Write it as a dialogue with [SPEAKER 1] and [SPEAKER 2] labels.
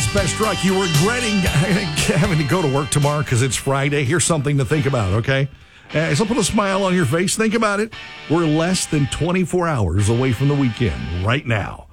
[SPEAKER 1] Best Truck. You're regretting having to go to work tomorrow because it's Friday. Here's something to think about, okay? So put a smile on your face. Think about it. We're less than 24 hours away from the weekend right now.